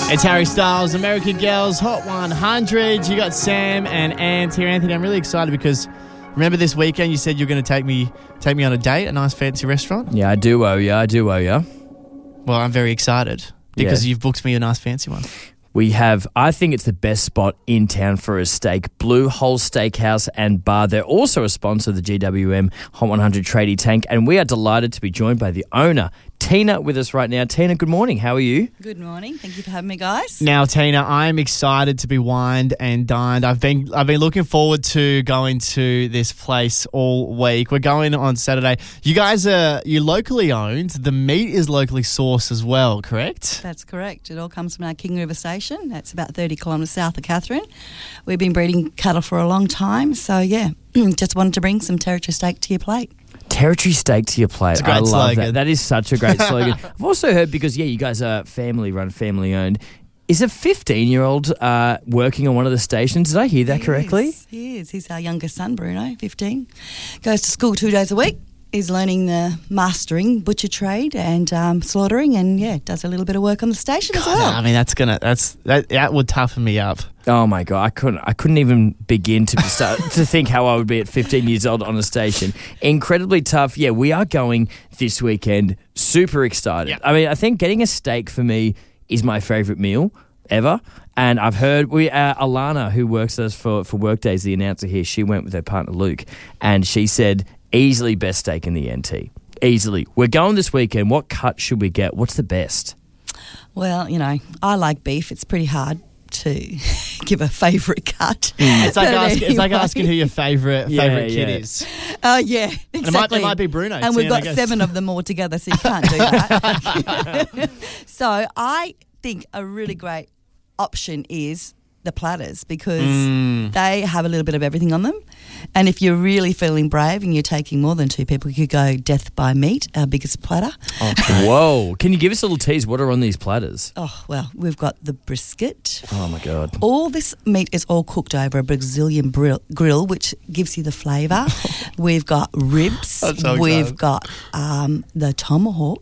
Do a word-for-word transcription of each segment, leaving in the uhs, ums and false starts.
It's Harry Styles, American Girls, Hot one hundred. You got Sam and Ant here. Anthony, I'm really excited because remember this weekend you said you're going to take me take me on a date, a nice fancy restaurant? Yeah, I do owe you. I do owe you. Well, I'm very excited because Yeah. you've booked me a nice fancy one. We have, I think it's the best spot in town for a steak, Blue Hole Steakhouse and Bar. They're also a sponsor of the G W M Hot one hundred Tradie Tank, and we are delighted to be joined by the owner, Tina, with us right now. Tina, good morning. How are you? Good morning. Thank you for having me, guys. Now, Tina, I'm excited to be wined and dined. I've been I've been looking forward to going to this place all week. We're going on Saturday. You guys are you locally owned. The meat is locally sourced as well, correct? That's correct. It all comes from our King River station. That's about thirty kilometres south of Katherine. We've been breeding cattle for a long time. So, yeah, just wanted to bring some territory steak to your plate. Territory steak to your plate. It's a great I love slogan. that. That is such a great slogan. I've also heard, because, yeah, you guys are family-run, family-owned. Is a fifteen-year-old uh, working on one of the stations? Did I hear that He correctly? is. He is. He's our youngest son, Bruno, fifteen. Goes to school two days a week. He's learning the mastering, butcher trade and um, slaughtering, and, yeah, does a little bit of work on the station as well. I mean, that's gonna that's that that would toughen me up. Oh my god, I couldn't. I couldn't even begin to start to think how I would be at fifteen years old on a station. Incredibly tough. Yeah, we are going this weekend. Super excited. Yep. I mean, I think getting a steak for me is my favourite meal ever. And I've heard we uh, Alana, who works with us for for Workdays, the announcer here, she went with her partner Luke, and she said easily best steak in the N T. Easily. We're going this weekend. What cut should we get? What's the best? Well, you know, I like beef. It's pretty hard to give a favourite cut. It's like But asking, it's like anyway. asking who your favourite Yeah, favourite kid yeah. is. Uh, yeah, exactly. It might, it might be Bruno. And too, we've I got guess. seven of them all together, so you can't do that. So I think a really great option is the platters, because Mm. they have a little bit of everything on them. And if you're really feeling brave and you're taking more than two people, you could go Death by Meat, our biggest platter. Whoa. Can you give us a little tease? What are on these platters? Oh, well, we've got the brisket. Oh my god. All this meat is all cooked over a Brazilian brill, grill, which gives you the flavour. We've got ribs. I'm so We've excited. got um, the tomahawks.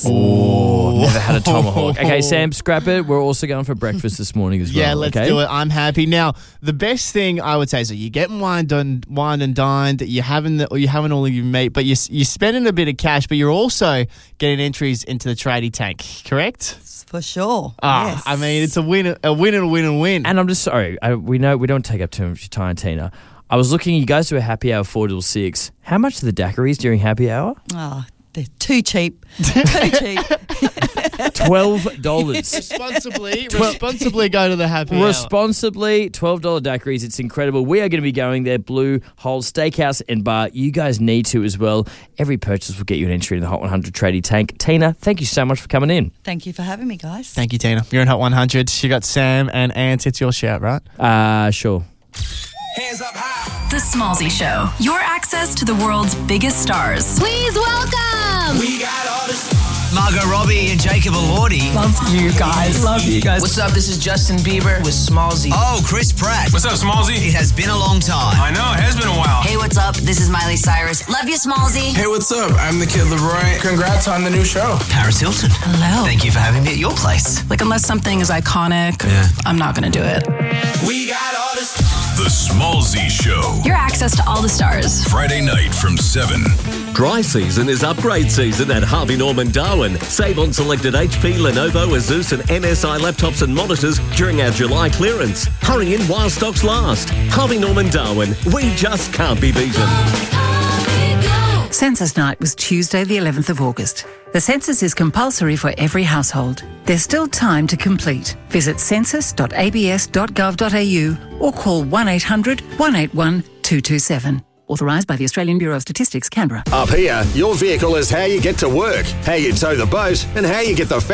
Oh, never had a tomahawk. Okay, Sam, scrap it. We're also going for breakfast this morning as well. Yeah, let's okay? do it. I'm happy. Now, the best thing I would say is that you're getting wine done, wine and dined. You're having the, or you're having all of your meat, but you're you're spending a bit of cash, but you're also getting entries into the tradie tank. Correct? For sure. Ah, yes. I mean, it's a win, a win, and a win, and win. And I'm just sorry. I, we know we don't take up too much time, Tina. I was looking. You guys do a happy hour four till six. How much are the daiquiris during happy hour? Oh, they're too cheap. too cheap. Twelve dollars. responsibly, responsibly go to the happy hour. Responsibly, twelve dollar daiquiris. It's incredible. We are going to be going there, Blue Hole Steakhouse and Bar. You guys need to as well. Every purchase will get you an entry in the Hot one hundred Tradie Tank. Tina, thank you so much for coming in. Thank you for having me, guys. Thank you, Tina. You're in Hot one hundred. You got Sam and Ant. It's your shout, right? Uh, sure. Hands up high. The Smallsy Show. Your access to the world's biggest stars. Please welcome. We got all this. Margot Robbie and Jacob Elordi. Love you guys. Love you guys. What's up? This is Justin Bieber with Smallsy. Oh, Chris Pratt. What's up, Smallsy? It has been a long time. I know, it has been a while. Hey, what's up? This is Miley Cyrus. Love you, Smallsy. Hey, what's up? I'm the Kid Leroy. Congrats on the new show. Paris Hilton. Hello. Thank you for having me at your place. Like, unless something is iconic, Yeah. I'm not going to do it. We got all this. The Smallsy Show. Your access to all the stars. Friday night from seven. Dry season is upgrade season at Harvey Norman Darwin. Save on selected H P, Lenovo, Asus and M S I laptops and monitors during our July clearance. Hurry in while stocks last. Harvey Norman Darwin. We just can't be beaten. Census night was Tuesday the eleventh of August. The census is compulsory for every household. There's still time to complete. Visit census dot a b s dot gov dot a u or call one eight hundred, one eight one, two two seven. Authorised by the Australian Bureau of Statistics, Canberra. Up here, your vehicle is how you get to work, how you tow the boat, and how you get the